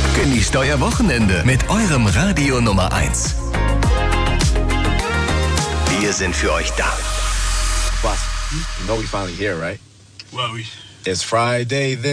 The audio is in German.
Genießt euer Wochenende mit eurem Radio Nummer 1. Wir sind für euch da. Boss, you know we finally here, right? Well, It's Friday then.